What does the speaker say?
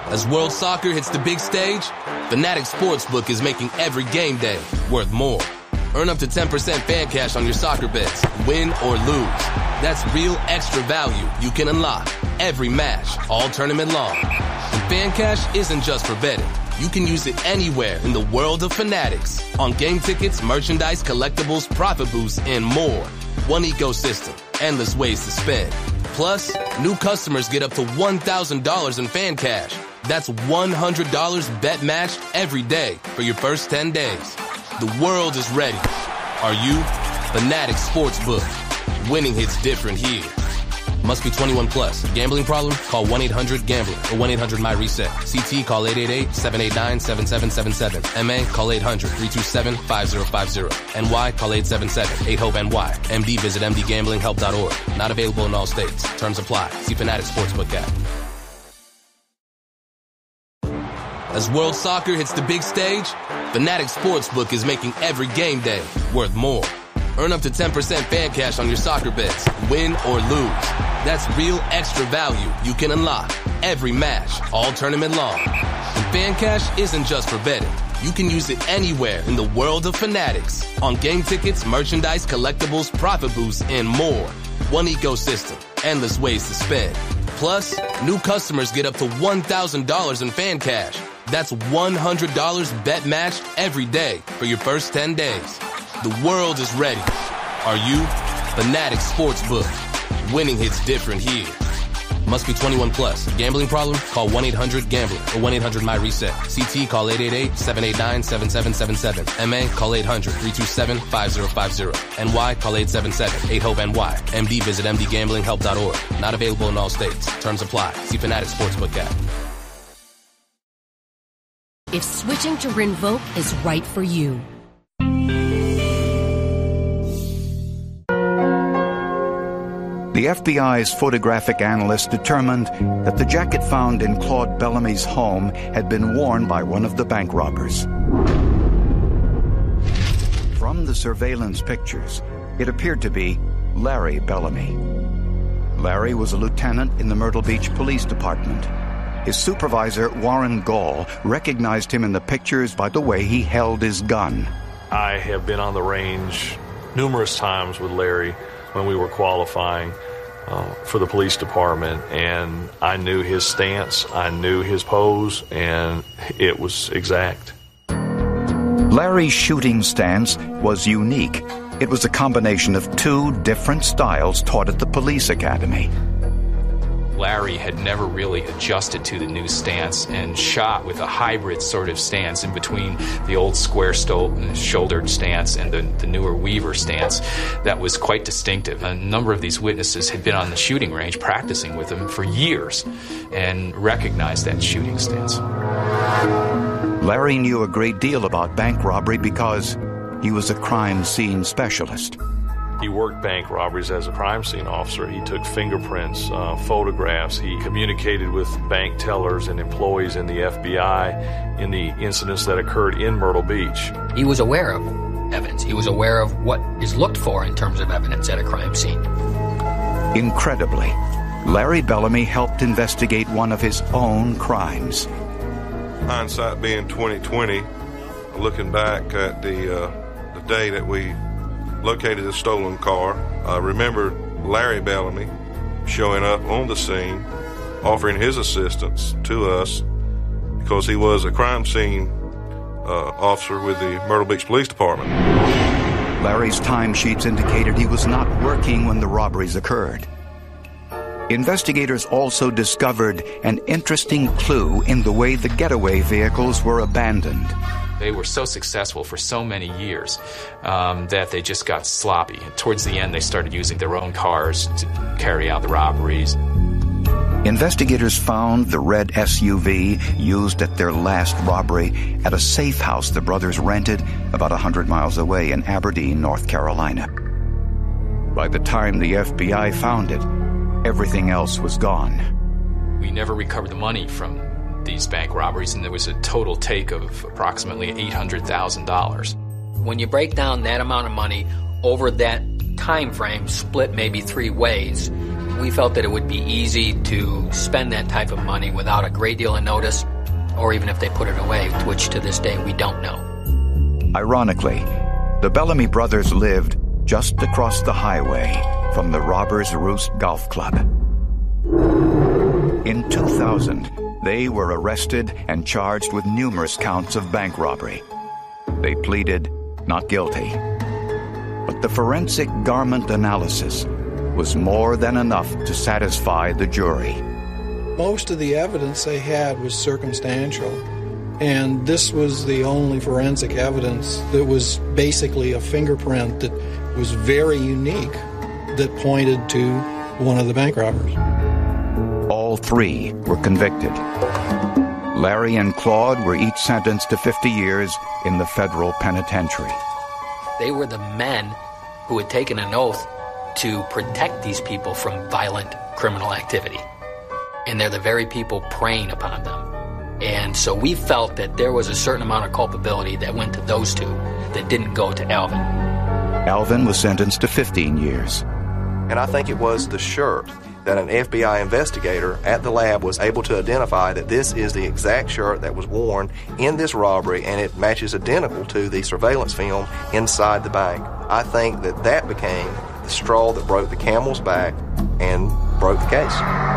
As World Soccer hits the big stage, Fanatics Sportsbook is making every game day worth more. Earn up to 10% fan cash on your soccer bets, win or lose. That's real extra value you can unlock every match, all tournament long. And fan cash isn't just for betting. You can use it anywhere in the world of Fanatics. On game tickets, merchandise, collectibles, profit boosts, and more. One ecosystem, endless ways to spend. Plus, new customers get up to $1,000 in fan cash. That's $100 bet matched every day for your first 10 days. The world is ready. Are you? Fanatics Sportsbook. Winning hits different here. Must be 21 plus. Gambling problem? Call 1-800-GAMBLER or 1-800-MY-RESET. CT, call 888-789-7777. MA, call 800-327-5050. NY, call 877-8-HOPE-NY. MD, visit mdgamblinghelp.org. Not available in all states. Terms apply. See Fanatics Sportsbook app. As World Soccer hits the big stage, Fanatics Sportsbook is making every game day worth more. Earn up to 10% fan cash on your soccer bets, win or lose. That's real extra value you can unlock every match, all tournament long. And fan cash isn't just for betting. You can use it anywhere in the world of Fanatics. On game tickets, merchandise, collectibles, profit boosts, and more. One ecosystem, endless ways to spend. Plus, new customers get up to $1,000 in fan cash. That's $100 bet matched every day for your first 10 days. The world is ready. Are you? Fanatics Sportsbook. Winning hits different here. Must be 21 plus. Gambling problem? Call 1-800-GAMBLER or 1-800-MY-RESET. CT, call 888-789-7777. MA, call 800-327-5050. NY, call 877-8-HOPE-NY. MD, visit mdgamblinghelp.org. Not available in all states. Terms apply. See Fanatics Sportsbook app. If switching to Rinvoq is right for you. The FBI's photographic analyst determined that the jacket found in Claude Bellamy's home had been worn by one of the bank robbers. From the surveillance pictures, it appeared to be Larry Bellamy. Larry was a lieutenant in the Myrtle Beach Police Department. His supervisor, Warren Gall, recognized him in the pictures by the way he held his gun. I have been on the range numerous times with Larry when we were qualifying for the police department, and I knew his stance, I knew his pose, and it was exact. Larry's shooting stance was unique. It was a combination of two different styles taught at the police academy. Larry had never really adjusted to the new stance and shot with a hybrid sort of stance in between the old square-shouldered stance and the newer Weaver stance that was quite distinctive. A number of these witnesses had been on the shooting range practicing with him for years and recognized that shooting stance. Larry knew a great deal about bank robbery because he was a crime scene specialist. He worked bank robberies as a crime scene officer. He took fingerprints, photographs. He communicated with bank tellers and employees in the FBI in the incidents that occurred in Myrtle Beach. He was aware of evidence. He was aware of what is looked for in terms of evidence at a crime scene. Incredibly, Larry Bellamy helped investigate one of his own crimes. Hindsight being 20/20, looking back at the day that we located the stolen car, I remember Larry Bellamy showing up on the scene, offering his assistance to us because he was a crime scene officer with the Myrtle Beach Police Department. Larry's timesheets indicated he was not working when the robberies occurred. Investigators also discovered an interesting clue in the way the getaway vehicles were abandoned. They were so successful for so many years that they just got sloppy. And towards the end, they started using their own cars to carry out the robberies. Investigators found the red SUV used at their last robbery at a safe house the brothers rented about 100 miles away in Aberdeen, North Carolina. By the time the FBI found it, everything else was gone. We never recovered the money from these bank robberies, and there was a total take of approximately $800,000. When you break down that amount of money over that time frame, split maybe three ways, We felt that it would be easy to spend that type of money without a great deal of notice, or even if they put it away, which to this day we don't know. Ironically, the Bellamy brothers lived just across the highway from the Robbers Roost Golf Club. In 2000, they were arrested and charged with numerous counts of bank robbery. They pleaded not guilty. But the forensic garment analysis was more than enough to satisfy the jury. Most of the evidence they had was circumstantial, and this was the only forensic evidence that was basically a fingerprint that was very unique that pointed to one of the bank robbers. All three were convicted. Larry and Claude were each sentenced to 50 years in the federal penitentiary. They were the men who had taken an oath to protect these people from violent criminal activity. And they're the very people preying upon them. And so we felt that there was a certain amount of culpability that went to those two that didn't go to Alvin. Alvin was sentenced to 15 years. And I think it was the shirt that an FBI investigator at the lab was able to identify that this is the exact shirt that was worn in this robbery, and it matches identical to the surveillance film inside the bank. I think that became the straw that broke the camel's back and broke the case.